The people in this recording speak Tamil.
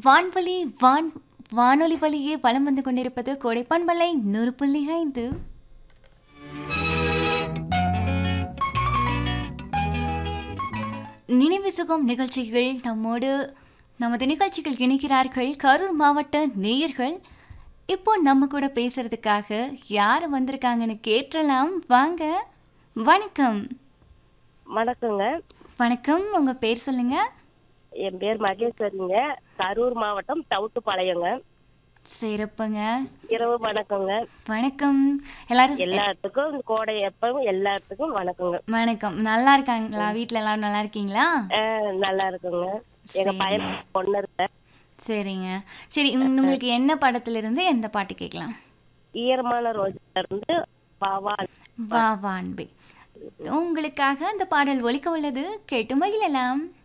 வான்வழி வானொலி வழியே வலம் வந்து கொண்டிருப்பது கோடைப்பண்பலை 100.5. நினைவு சுகம் நிகழ்ச்சிகள் நமது நிகழ்ச்சிகள் இணைக்கிறார்கள் கரூர் மாவட்ட நேயர்கள். இப்போ நம்ம கூட பேசுறதுக்காக யார் வந்திருக்காங்கன்னு கேட்டலாம். வாங்க. வணக்கம். வணக்கங்க. வணக்கம். உங்க பேர் சொல்லுங்க. என் பேர் மகேஸ்வரிங்க. கரூர் மாவட்டம் தவுட்டுப்பாளையங்க. சிறப்புங்க. இரவு வணக்கங்க. வணக்கம். எல்லாத்துக்கும் கோடை எப்பவும் எல்லாத்துக்கும் வணக்கங்க. வணக்கம். நல்லா இருக்காங்களா? வீட்ல எல்லாரும் நல்லா இருக்கீங்களா? நல்லா இருக்குங்க. எங்க பையன் பொண்ணு இருக்க. சரிங்க. சரி, உங்களுக்கு என்ன படத்துல இருந்து எந்த பாட்டு கேட்கலாம்? ஈரமான ரோஜா இருந்து வா வா அன்பே. உங்களுக்காக அந்த பாடல் ஒலிக்க உள்ளது. கேட்டு மகிழலாம்.